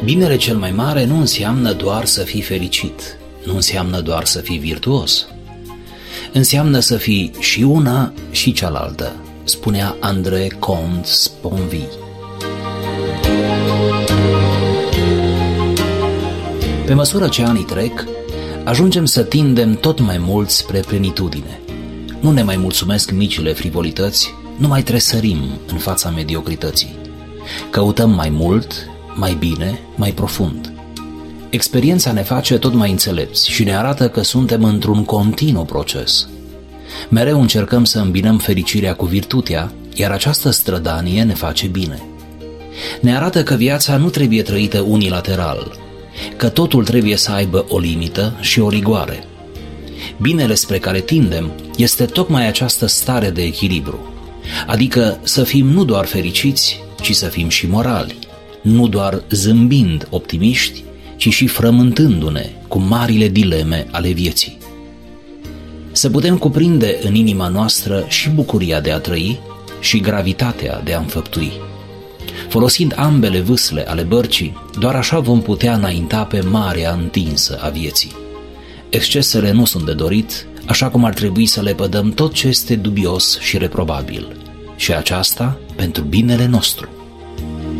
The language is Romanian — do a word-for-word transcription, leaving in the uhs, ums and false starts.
Binele cel mai mare nu înseamnă doar să fii fericit, nu înseamnă doar să fii virtuos. Înseamnă să fii și una și cealaltă, spunea André Comte-Sponville. Pe măsură ce anii trec, ajungem să tindem tot mai mult spre plenitudine. Nu ne mai mulțumesc micile frivolități, nu mai tresărim în fața mediocrității. Căutăm mai mult, mai bine, mai profund. Experiența ne face tot mai înțelepți și ne arată că suntem într-un continuu proces. Mereu încercăm să îmbinăm fericirea cu virtutea, iar această strădanie ne face bine. Ne arată că viața nu trebuie trăită unilateral, că totul trebuie să aibă o limită și o rigoare. Binele spre care tindem este tocmai această stare de echilibru, adică să fim nu doar fericiți, ci să fim și morali, nu doar zâmbind optimiști, ci și frământându-ne cu marile dileme ale vieții. Să putem cuprinde în inima noastră și bucuria de a trăi și gravitatea de a înfăptui. Folosind ambele vâsle ale bărcii, doar așa vom putea înainta pe marea întinsă a vieții. Excesele nu sunt de dorit, așa cum ar trebui să lepădăm tot ce este dubios și reprobabil, și aceasta pentru binele nostru.